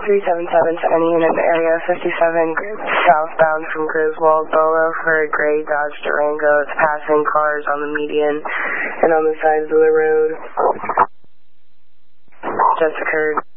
377 to any unit in the area, 57 southbound from Griswold, Borough for a gray Dodge Durango. It's passing cars on the median and on the sides of the road. Just occurred.